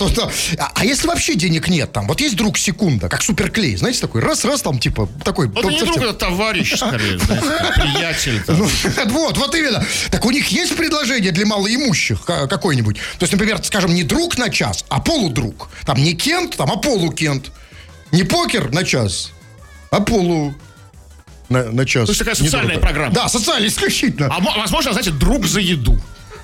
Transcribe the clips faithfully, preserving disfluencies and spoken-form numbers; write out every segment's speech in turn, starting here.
то, то, а, а если вообще денег нет, там, вот есть друг секунда, как суперклей, знаете, такой, раз-раз, там, типа, такой... Это не друг, это товарищ, скорее, знаете, приятель. Там. Ну, вот, вот именно. Так у них есть предложение для малоимущих какое-нибудь? То есть, например, скажем, не друг на час, а полудруг. Там не Кент, там, а полукент. Не покер на час, а полу... На, на час. То есть такая социальная программа. Да, социальная исключительно. А возможно, знаете, друг за еду.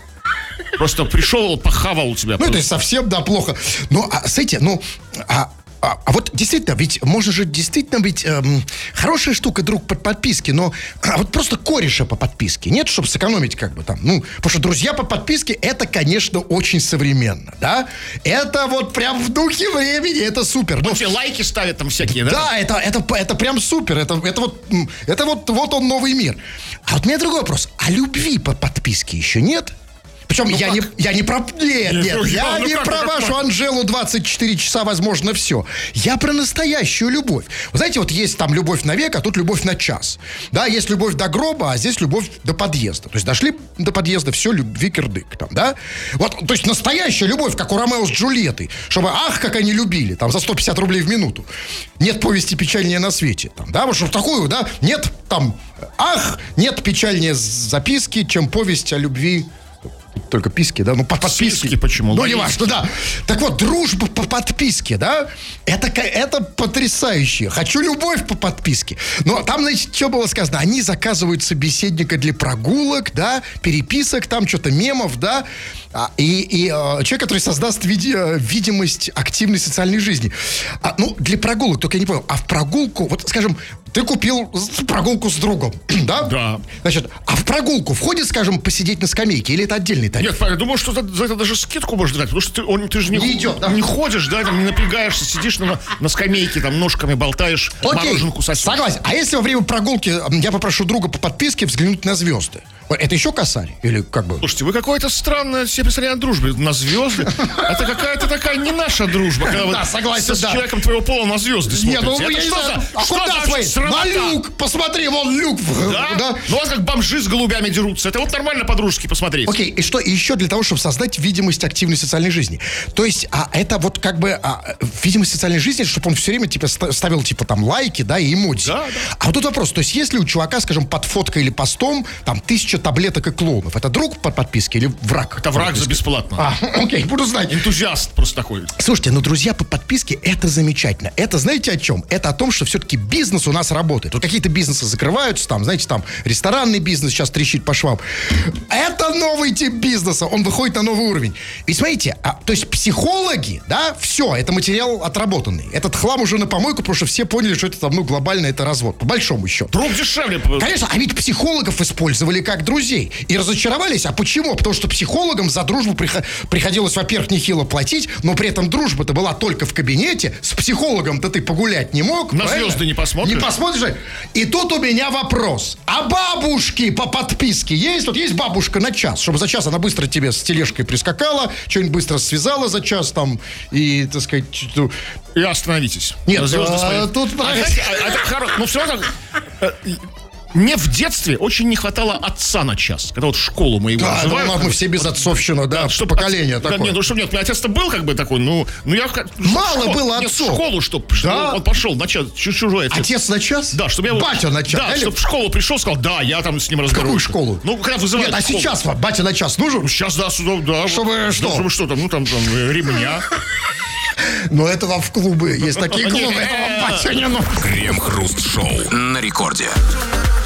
Просто пришел, похавал у тебя. Ну, это совсем, да, плохо. Ну, а, смотрите, ну, а, а, а вот действительно, ведь можно же действительно быть эм, хорошая штука, друг по подписке, но а вот просто кореша по подписке. Нет, чтобы сэкономить как бы там. Ну, потому что друзья по подписке, это, конечно, очень современно, да? Это вот прям в духе времени, это супер. Ну, все лайки ставят там всякие, да? Да, это, это, это прям супер. Это, это, вот, это вот, вот он новый мир. А вот у меня другой вопрос. А любви по подписке еще нет? Причем ну я, не, я не про... Нет, нет, нет я ну не как, про как, вашу как? Анжелу двадцать четыре часа, возможно, все. Я про настоящую любовь. Вы знаете, вот есть там любовь на век, а тут любовь на час. Да, есть любовь до гроба, а здесь любовь до подъезда. То есть дошли до подъезда, все, любви кирдык там, да? Вот, то есть настоящая любовь, как у Ромео с Джульеттой. Чтобы, ах, как они любили, там, за сто пятьдесят рублей в минуту. Нет повести печальнее на свете. Там, да, вот чтобы такую, да, нет там, ах, нет печальнее записки, чем повесть о любви. Только писки, да? Ну, по подписке. Почему? Ну, не важно, да. Так вот, дружба по подписке, да? Это, это потрясающе. Хочу любовь по подписке. Но там, значит, что было сказано? Они заказывают собеседника для прогулок, да, переписок, там что-то мемов, да, и, и э, человек, который создаст види, видимость активной социальной жизни. А, ну, для прогулок, только я не понял, а в прогулку, вот, скажем, ты купил прогулку с другом, да? Да. Значит, а в прогулку входит, скажем, посидеть на скамейке, или это отдельный тариф? Нет, я думаю, что за, за это даже скидку можно дать, потому что ты, он, ты же не, не, идет, да? не ходишь, да, там, не напрягаешься, сидишь на, на скамейке, там, ножками болтаешь, окей, мороженку сосешь. Согласен. А если во время прогулки я попрошу друга по подписке взглянуть на звезды? Это еще косарь? Или как бы... Слушайте, вы какое-то странное себе представление о дружбе. На звезды? Это какая-то такая не наша дружба. Да, согласен, с человеком твоего пола на звезды смотрите. Нет, ну я не знаю. А куда смотреть? На люк! Посмотри, вон люк. Да? Ну, у вас как бомжи с голубями дерутся. Это вот нормально по-дружески посмотреть. Окей, и что? И еще для того, чтобы создать видимость активной социальной жизни. То есть, а это вот как бы а, видимость социальной жизни, чтобы он все время типа ставил типа там лайки, да, и эмодзи. Да, да. А вот тут вопрос. То есть, если у чувака, скажем, под фоткой или постом там тысяча таблеток и клоунов, это друг по подписке или враг? Это враг за бесплатно. А, окей, буду знать. Энтузиаст просто такой. Слушайте, ну, друзья по подписке, это замечательно. Это знаете о чем? Это о том, что все-таки бизнес у нас работает. Вот какие-то бизнесы закрываются, там, знаете, там, ресторанный бизнес сейчас трещит по швам. Это новый тип бизнеса, он выходит на новый уровень. И смотрите, а, то есть психологи, да, все, это материал отработанный. Этот хлам уже на помойку, потому что все поняли, что это там, ну, глобально это развод, по большому счету. Друг дешевле. Конечно, а ведь психологов использовали как друзей. И разочаровались. А почему? Потому что психологам за дружбу приходилось, во-первых, нехило платить, но при этом дружба-то была только в кабинете. С психологом-то ты погулять не мог. На правильно? Звезды не посмотришь. Не посмотришь. И тут у меня вопрос. А бабушки по подписке есть? Вот есть бабушка на час, чтобы за час она быстро тебе с тележкой прискакала, что-нибудь быстро связала за час там и, так сказать... И остановитесь. Нет, а, тут... А, знаете, а, это хоро... Ну, все равно... Мне в детстве очень не хватало отца на час. Когда вот в школу мы его да, называют. Да, мы все без отцовщины, да, да что поколение от... такое. Нет, ну что, нет, у меня отец-то был как бы такой, ну... ну я мало школ... было нет, отцов. в школу, чтобы да? он пошел на час, чужой отец. Отец на час? Да, чтобы я... Батя на час? Да, или... чтобы в школу пришел, сказал, да, я там с ним разговариваю. Какую школу? Ну, когда вызывают нет, а школу. сейчас вам батя на час нужен? Ну, сейчас, да, сюда, да. Чтобы вот, что? Да, чтобы что там, ну, там, там, ремня. Но это вам в клубы. Есть такие клубы, это вам батя не нужен. Крем-хруст-шоу на рекорде.